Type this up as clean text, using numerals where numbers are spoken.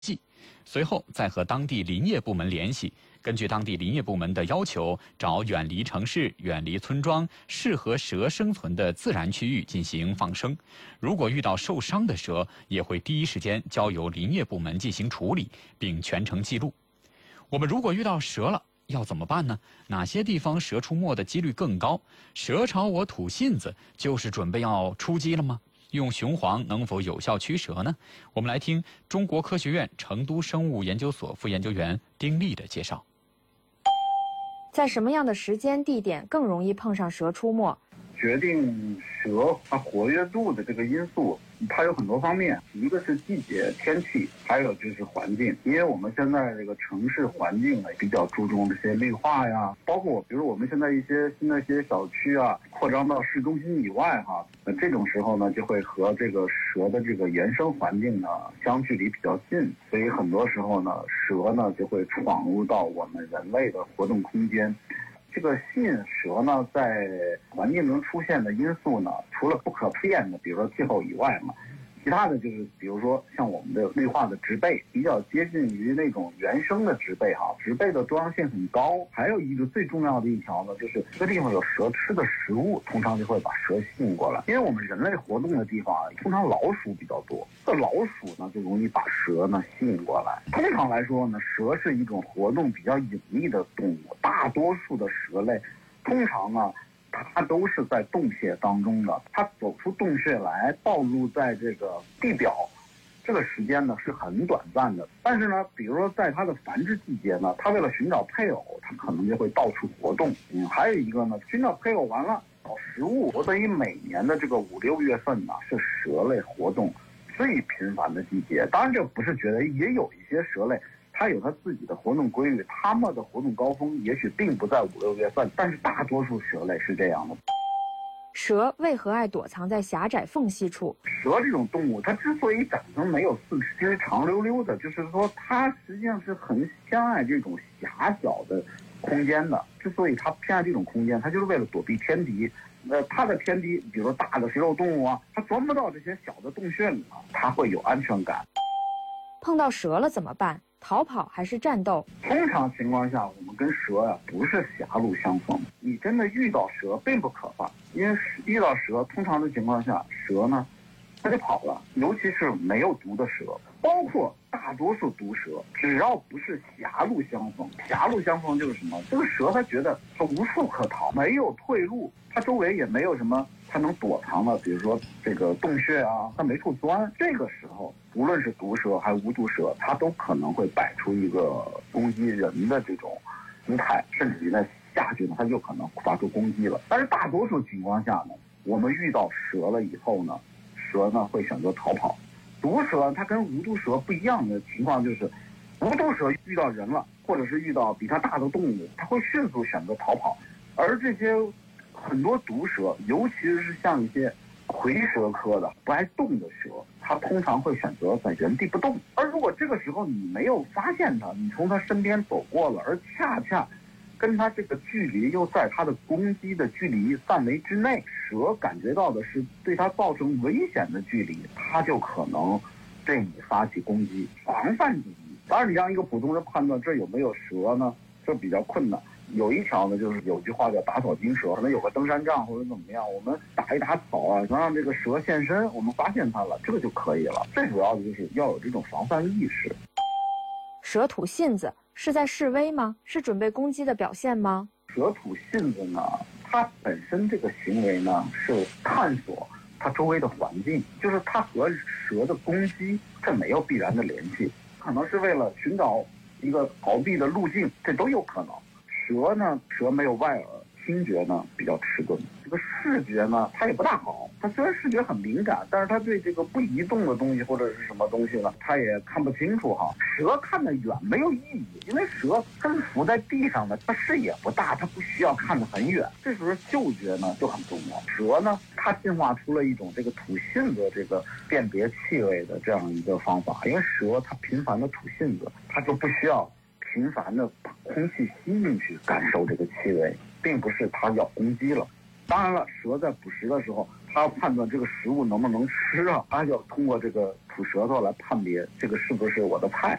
记，随后再和当地林业部门联系，根据当地林业部门的要求，找远离城市、远离村庄、适合蛇生存的自然区域进行放生。如果遇到受伤的蛇，也会第一时间交由林业部门进行处理，并全程记录。我们如果遇到蛇了，要怎么办呢？哪些地方蛇出没的几率更高？蛇朝我吐信子，就是准备要出击了吗？用雄黄能否有效驱蛇呢？我们来听中国科学院成都生物研究所副研究员丁丽的介绍。 在什么样的时间地点更容易碰上蛇出没？ 决定蛇它活跃度的这个因素，它有很多方面，一个是季节、天气，还有就是环境。因为我们现在这个城市环境呢，比较注重这些绿化呀，包括比如我们现在一些新的一些小区啊，扩张到市中心以外哈，这种时候呢，就会和这个蛇的这个原生环境呢相距离比较近，所以很多时候呢，蛇呢就会闯入到我们人类的活动空间。这个吸引蛇呢，在环境中出现的因素呢，除了不可变的，比如说气候以外嘛，其他的就是比如说像我们的绿化的植被，比较接近于那种原生的植被哈，植被的多样性很高。还有一个最重要的一条呢，就是这个地方有蛇吃的食物，通常就会把蛇吸引过来。因为我们人类活动的地方啊，通常老鼠比较多，这老鼠呢就容易把蛇呢吸引过来。通常来说呢，蛇是一种活动比较隐秘的动物，大多数的蛇类通常呢它都是在洞穴当中的，它走出洞穴来暴露在这个地表，这个时间呢是很短暂的。但是呢，比如说在它的繁殖季节呢，它为了寻找配偶，它可能就会到处活动。还有一个呢，寻找配偶完了找食物，所以每年的这个5、6月份呢是蛇类活动最频繁的季节。当然这不是觉得，也有一些蛇类它有它自己的活动规律，它们的活动高峰也许并不在5、6月份，但是大多数蛇类是这样的。 蛇为何爱躲藏在狭窄缝隙处？ 蛇这种动物，它之所以长成没有四肢长溜溜的，就是说它实际上是很偏爱这种狭小的空间的。之所以它偏爱这种空间，它就是为了躲避天敌。它的天敌，比如说大的食肉动物啊，它钻不到这些小的洞穴里，它会有安全感。 碰到蛇了怎么办？逃跑还是战斗？ 通常情况下，我们跟蛇呀不是狭路相逢。你真的遇到蛇并不可怕，因为遇到蛇，通常的情况下，蛇呢，它就跑了。尤其是没有毒的蛇，包括大多数毒蛇，只要不是狭路相逢。狭路相逢就是什么？这个蛇它觉得它无处可逃，没有退路，它周围也没有什么它能躲藏的，比如说这个洞穴啊，它没处钻。这个时候，无论是毒蛇还是无毒蛇，它都可能会摆出一个攻击人的这种姿态，甚至于呢下去呢，它就可能发出攻击了。但是大多数情况下呢，我们遇到蛇了以后呢，蛇呢会选择逃跑。毒蛇它跟无毒蛇不一样的情况就是，无毒蛇遇到人了，或者是遇到比它大的动物，它会迅速选择逃跑。而这些很多毒蛇，尤其是像一些蝰蛇科的不爱动的蛇，它通常会选择在原地不动。而如果这个时候你没有发现它，你从它身边走过了，而恰恰跟它这个距离又在它的攻击的距离范围之内，蛇感觉到的是对它造成危险的距离，它就可能对你发起攻击，防范自己。当然你让一个普通人判断这有没有蛇呢，这比较困难。有一条呢，就是有句话叫打草惊蛇，可能有个登山杖或者怎么样，我们打一打草啊，能让这个蛇现身，我们发现它了，这个就可以了。最主要的就是要有这种防范意识。 蛇吐信子是在示威吗？是准备攻击的表现吗？ 蛇吐信子呢，它本身这个行为呢是探索它周围的环境，就是它和蛇的攻击这没有必然的联系，可能是为了寻找一个逃避的路径，这都有可能。蛇呢，蛇没有外耳，听觉呢比较迟钝，这个视觉呢它也不大好。它虽然视觉很敏感，但是它对这个不移动的东西或者是什么东西呢，它也看不清楚哈。蛇看得远没有意义，因为蛇它是浮在地上的，它视野不大，它不需要看得很远。这时候嗅觉呢就很重要。蛇呢，它进化出了一种这个吐信子这个辨别气味的这样一个方法，因为蛇它频繁的吐信子，它就不需要频繁的把空气吸进去感受这个气味，并不是它要攻击了。当然了，蛇在捕食的时候， 它判断这个食物能不能吃啊，它要通过这个吐舌头来判别这个是不是我的菜。